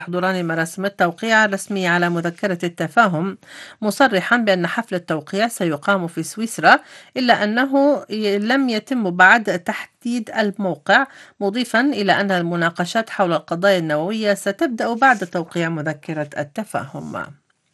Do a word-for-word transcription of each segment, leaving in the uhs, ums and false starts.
يحضران مراسم التوقيع الرسمية على مذكرة التفاهم، مصرحا بأن حفل التوقيع سيقام في سويسرا، إلا أنه ي- لم يتم بعد تحديد الموقع، مضيفا إلى أن المناقشات حول القضايا النووية ستبدأ بعد توقيع مذكرة التفاهم.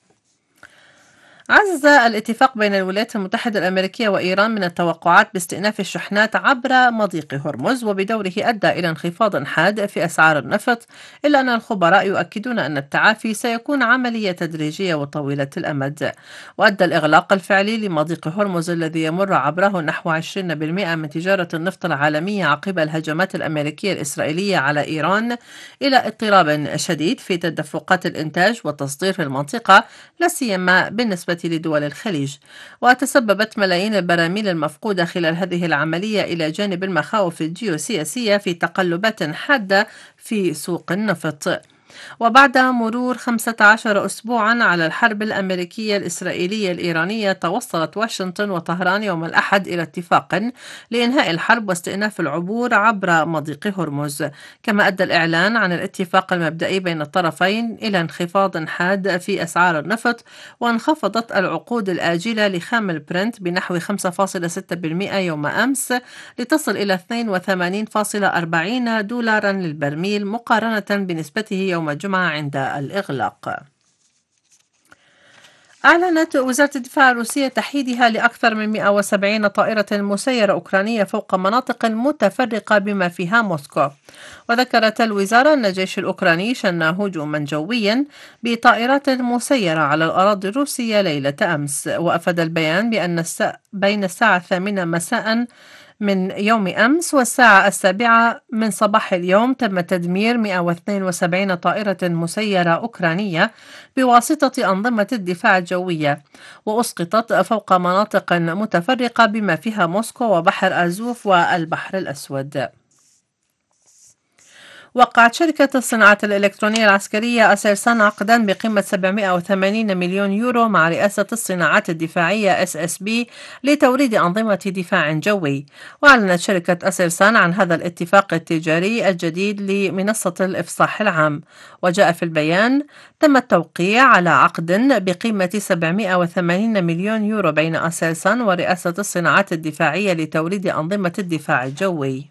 عزز الاتفاق بين الولايات المتحدة الأمريكية وإيران من التوقعات باستئناف الشحنات عبر مضيق هرمز، وبدوره أدى إلى انخفاض حاد في أسعار النفط، إلا أن الخبراء يؤكدون أن التعافي سيكون عملية تدريجية وطويلة الأمد. وأدى الإغلاق الفعلي لمضيق هرمز الذي يمر عبره نحو عشرين بالمئة من تجارة النفط العالمية عقب الهجمات الأمريكية الإسرائيلية على إيران إلى اضطراب شديد في تدفقات الإنتاج والتصدير في المنطقة، لا سيما بالنسبة لدول الخليج. وتسببت ملايين البراميل المفقودة خلال هذه العملية إلى جانب المخاوف الجيوسياسية في تقلبات حادة في سوق النفط. وبعد مرور خمسة عشر أسبوعا على الحرب الأمريكية الإسرائيلية الإيرانية، توصلت واشنطن وطهران يوم الأحد إلى اتفاق لإنهاء الحرب واستئناف العبور عبر مضيق هرمز. كما أدى الإعلان عن الاتفاق المبدئي بين الطرفين إلى انخفاض حاد في أسعار النفط، وانخفضت العقود الآجلة لخام البرنت بنحو خمسة فاصلة ستة بالمئة يوم أمس، لتصل إلى اثنين وثمانين فاصلة أربعين دولارا للبرميل مقارنة بنسبته يوم الجمعة عند الإغلاق. أعلنت وزارة الدفاع الروسية تحييدها لأكثر من مئة وسبعين طائرة مسيرة أوكرانية فوق مناطق متفرقة بما فيها موسكو. وذكرت الوزارة أن الجيش الأوكراني شن هجوما جويا بطائرات مسيرة على الأراضي الروسية ليلة أمس. وأفاد البيان بأن الس... بين الساعة الثامنة مساء من يوم أمس والساعة السابعة من صباح اليوم تم تدمير مئة واثنين وسبعين طائرة مسيرة أوكرانية بواسطة أنظمة الدفاع الجوية، وأسقطت فوق مناطق متفرقة بما فيها موسكو وبحر أزوف والبحر الأسود. وقعت شركة الصناعات الإلكترونية العسكرية أسلسان عقدا بقيمة سبعمئة وثمانين مليون يورو مع رئاسة الصناعات الدفاعية إس إس بي لتوريد أنظمة دفاع جوي. وأعلنت شركة أسلسان عن هذا الاتفاق التجاري الجديد لمنصة الإفصاح العام. وجاء في البيان: تم التوقيع على عقد بقيمة سبعمئة وثمانين مليون يورو بين أسلسان ورئاسة الصناعات الدفاعية لتوريد أنظمة الدفاع الجوي.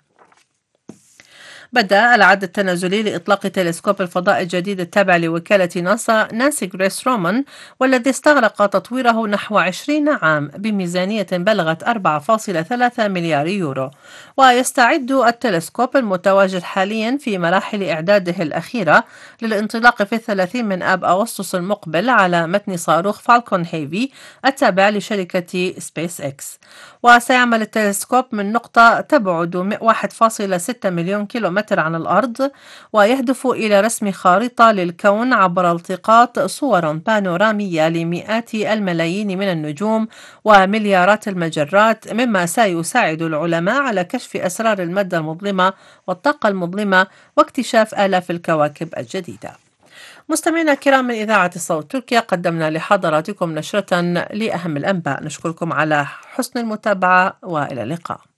بدأ العد التنازلي لإطلاق تلسكوب الفضاء الجديد التابع لوكالة ناسا نانسي غريس رومان، والذي استغرق تطويره نحو عشرين عام بميزانية بلغت أربعة فاصلة ثلاثة مليار يورو. ويستعد التلسكوب المتواجد حاليا في مراحل إعداده الأخيرة للانطلاق في الثلاثين من آب أغسطس المقبل على متن صاروخ فالكون هيفي التابع لشركة سبيس إكس. وسيعمل التلسكوب من نقطة تبعد واحد فاصلة ستة مليون كيلومتر عن الأرض، ويهدف إلى رسم خارطة للكون عبر التقاط صور بانورامية لمئات الملايين من النجوم ومليارات المجرات، مما سيساعد العلماء على كشف أسرار المادة المظلمة والطاقة المظلمة واكتشاف آلاف الكواكب الجديدة. مستمعينا الكرام، من إذاعة الصوت تركيا قدمنا لحضراتكم نشرة لأهم الأنباء. نشكركم على حسن المتابعة وإلى اللقاء.